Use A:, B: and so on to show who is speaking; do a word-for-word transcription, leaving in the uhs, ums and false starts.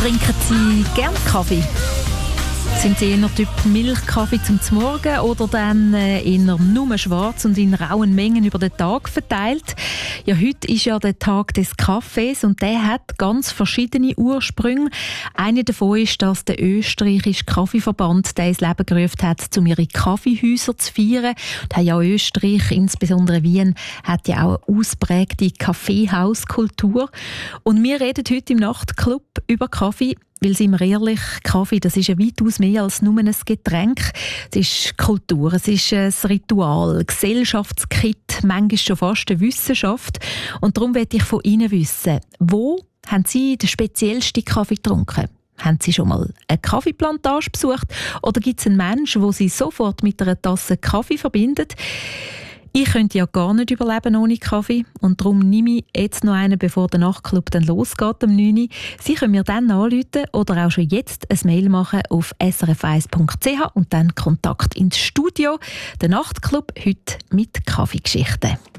A: Trinken Sie gerne Kaffee? Sind Sie eher Typ Milchkaffee zum Morgen oder dann äh, eher nur schwarz und in rauen Mengen über den Tag verteilt? Ja, heute ist ja der Tag des Kaffees und der hat ganz verschiedene Ursprünge. Einer davon ist, dass der österreichische Kaffeeverband der ins Leben gerufen hat, um ihre Kaffeehäuser zu feiern. Und ja, Österreich, insbesondere Wien, hat ja auch eine ausprägte Kaffeehauskultur. Und wir reden heute im Nachtclub über Kaffee. Weil, sind wir ehrlich, Kaffee, das ist ja weitaus mehr als nur ein Getränk. Es ist Kultur, es ist ein Ritual, Gesellschaftskit, manchmal schon fast eine Wissenschaft. Und darum möchte ich von Ihnen wissen, wo haben Sie den speziellsten Kaffee getrunken? Haben Sie schon mal eine Kaffeeplantage besucht? Oder gibt es einen Menschen, den Sie sofort mit einer Tasse Kaffee verbindet? Ich könnte ja gar nicht überleben ohne Kaffee und darum nehme ich jetzt noch einen, bevor der Nachtclub dann losgeht am neun Uhr. Sie können mir dann anrufen oder auch schon jetzt ein Mail machen auf s r f eins punkt c h und dann Kontakt ins Studio. Der Nachtclub heute mit Kaffeegeschichten.